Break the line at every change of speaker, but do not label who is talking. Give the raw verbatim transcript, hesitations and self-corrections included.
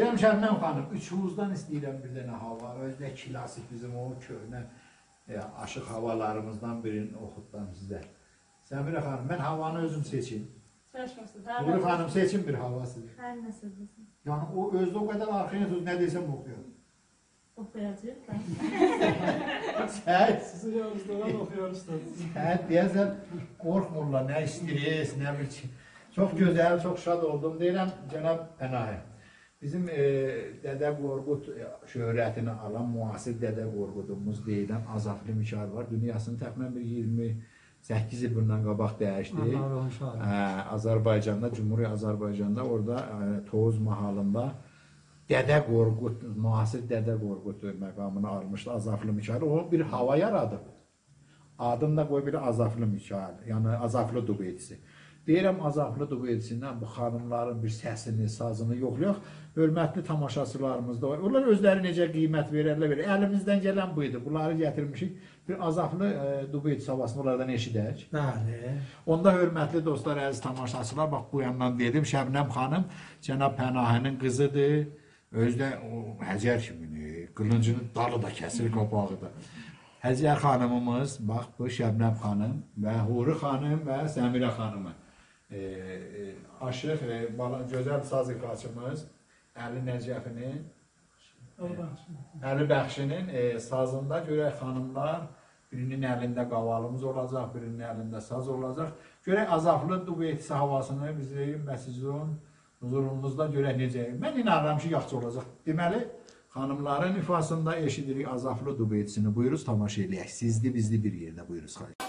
Deyirəm Şəbnəm xanım, üçümüzdən istəyirəm bir dənə hava, özdə klasik bizim o köhnə e, aşıq havalarımızdan birini oxutdam sizə. Səmirə xanım, mən havanı özüm seçim. Uğur xanım seçin bir hava sizə.
Hər nə sözləsin.
Yəni o özdə o qədər arxaya söz nə desəm oxuyur.
Oxuyacaq da.
Sən
Sizi yazdıran oxuyorsunuz.
sən deyəsən qorxmurlar, nə stres, nə bir şey. Çox gözəl, çox şad oldum. Deyirəm cənab Pənahi. Bizim e, Dədə Qorqud e, şöhrətini alan müasir Dədə Qorqudumuz deyilən Azaflı Mikayıl var. Dünyasını təxminən bir iyirmi səkkiz il bundan qabaq dəyişdi. Ə, Azərbaycanda, Cumhuriyyə Azərbaycanda orada ə, Tovuz mahalında Dədə Qorqud, müasir Dədə Qorqud məqamını almışdı Azaflı Mikayıl. O bir hava yaradıb. Adını da qoy bir Azaflı Mikayıl, yəni Azaflı duetisi. Deyirəm Azaflı duetisindən bu xanımların bir səsini, sazını yoxlayaq. Hörmətli tamaşaçılarımız da var. Onlar özləri necə qiymət verərlər verir. Əlimizdən gələn bu idi. Bunları gətirmişik. Bir Azaflı e, duet havasını onlardan eşidək.
Bəli.
Onda hörmətli dostlar, əziz tamaşaçılar, bax bu yandan dedim, Şəbnəm xanım cənab Pənahinin qızıdır. Özdə o Həcər kimini, qılıncının dalı da kəsir, qapağı da. Həcər xanımımız, bax bu Şəbnəm xanım və Huri xanım və Səmirə xanımı. E, e, aşıq, e, bala, gözəl saz ifaçımız Əli Nəcəfinin, Əli Bəxşinin e, sazında görək xanımlar, birinin əlində qavalımız olacaq, birinin əlində saz olacaq. Görək Azaflı duetisi havasını bizim və sizin huzurumuzda görək necə. Mən inanıram ki, yaxşı olacaq. Deməli, xanımların ifasında eşidirik Azaflı duetisini. Buyuruz, tamaşa eləyək. Sizli, bizli bir yerdə buyuruz.